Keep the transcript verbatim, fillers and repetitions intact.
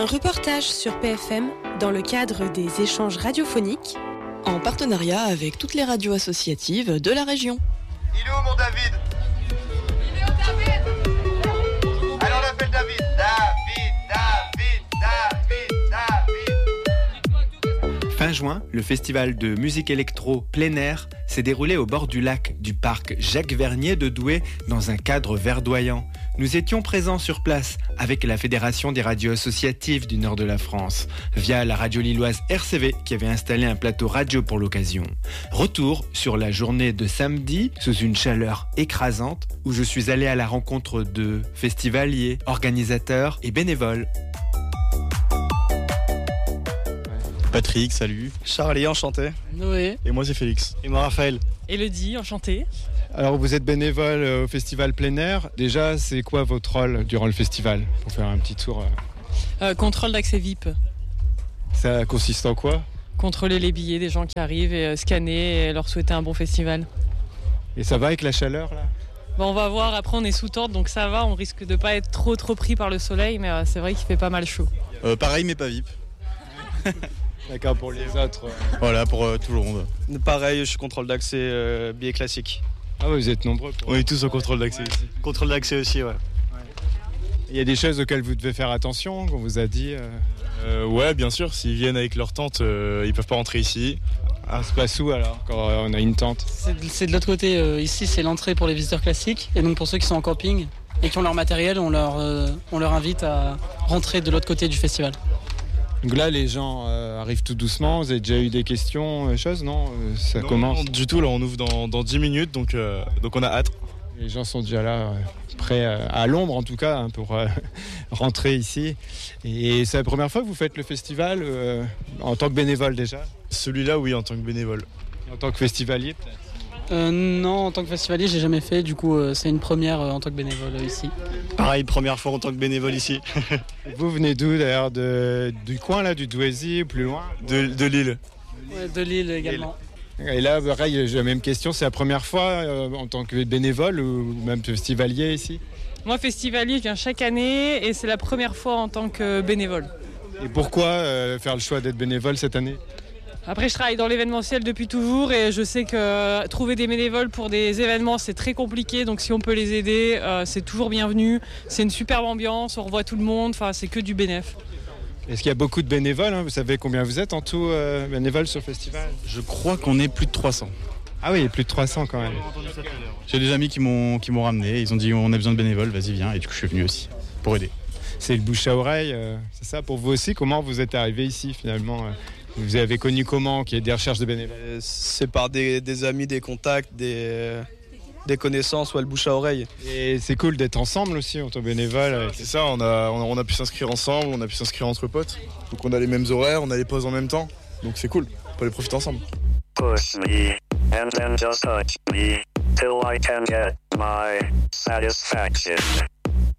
Un reportage sur P F M dans le cadre des échanges radiophoniques en partenariat avec toutes les radios associatives de la région. Il est où mon David? Il est où David? Allez, on appelle David. David, David, David, David. Fin juin, le festival de musique électro plein air s'est déroulé au bord du lac du parc Jacques Vernier de Douai dans un cadre verdoyant. Nous étions présents sur place avec la Fédération des radios associatives du nord de la France, via la radio lilloise R C V qui avait installé un plateau radio pour l'occasion. Retour sur la journée de samedi, sous une chaleur écrasante, où je suis allé à la rencontre de festivaliers, organisateurs et bénévoles. Patrick, salut. Charlie, enchanté. Noé. Et moi c'est Félix. Et moi Raphaël. Élodie, enchanté. Alors vous êtes bénévole au festival plein air. Déjà, c'est quoi votre rôle durant le festival? Pour faire un petit tour. Euh, contrôle d'accès V I P. Ça consiste en quoi? Contrôler les billets des gens qui arrivent et euh, scanner et leur souhaiter un bon festival. Et ça va avec la chaleur là? Bon, on va voir, après on est sous tente donc ça va, on risque de pas être trop trop pris par le soleil mais euh, c'est vrai qu'il fait pas mal chaud. Euh, pareil mais pas V I P. D'accord, pour les autres. Euh... Voilà, pour euh, tout le monde. Pareil, je suis contrôle d'accès, euh, billet classique. Ah ouais, vous êtes nombreux. Pour... On est tous au contrôle d'accès ouais. ici. Contrôle d'accès aussi, ouais. Il y a des choses auxquelles vous devez faire attention, qu'on vous a dit euh... Euh, Ouais, bien sûr, s'ils viennent avec leur tente, euh, ils peuvent pas rentrer ici. Ah, c'est pas où alors, quand on a une tente? C'est, c'est de l'autre côté, euh, ici c'est l'entrée pour les visiteurs classiques, et donc pour ceux qui sont en camping et qui ont leur matériel, on leur, euh, on leur invite à rentrer de l'autre côté du festival. Donc là, les gens euh, arrivent tout doucement. Vous avez déjà eu des questions, euh, choses, non euh, Ça non, commence. Non, du tout, là, on ouvre dans, dans dix minutes, donc, euh, donc on a hâte. Les gens sont déjà là, euh, prêts euh, à l'ombre en tout cas, hein, pour euh, rentrer ici. Et c'est la première fois que vous faites le festival euh, en tant que bénévole déjà? Celui-là, oui, en tant que bénévole. Et en tant que festivalier peut-être? Euh, non, en tant que festivalier, j'ai jamais fait. Du coup, euh, c'est une première euh, en tant que bénévole euh, ici. Pareil, première fois en tant que bénévole ici. Vous venez d'où d'ailleurs? de, Du coin là, du Douaisis, plus loin? De, de Lille. Ouais, de Lille également. Et là, pareil, j'ai la même question. C'est la première fois euh, en tant que bénévole ou même festivalier ici? Moi, festivalier, je viens chaque année et c'est la première fois en tant que bénévole. Et pourquoi euh, faire le choix d'être bénévole cette année? Après, je travaille dans l'événementiel depuis toujours et je sais que trouver des bénévoles pour des événements, c'est très compliqué. Donc si on peut les aider, euh, c'est toujours bienvenu. C'est une superbe ambiance, on revoit tout le monde, enfin, c'est que du bénéf. Est-ce qu'il y a beaucoup de bénévoles, hein? Vous savez combien vous êtes en tout euh, bénévoles sur le festival? Je crois qu'on est plus de trois cents. Ah oui, plus de trois cents quand même. J'ai des amis qui m'ont, qui m'ont ramené, ils ont dit on a besoin de bénévoles, vas-y viens, et du coup je suis venu aussi, pour aider. C'est le bouche à oreille, euh, c'est ça pour vous aussi? Comment vous êtes arrivé ici finalement? Vous avez connu comment, qu'il y ait des recherches de bénévoles? C'est par des, des amis, des contacts, des, des connaissances, ou ouais, le bouche à oreille. Et c'est cool d'être ensemble aussi en tant que bénévole. C'est ça, on a, on a, on a pu s'inscrire ensemble, on a pu s'inscrire entre potes. Donc on a les mêmes horaires, on a les pauses en même temps. Donc c'est cool, on peut les profiter ensemble. Push me, and then just touch me, till I can get my satisfaction.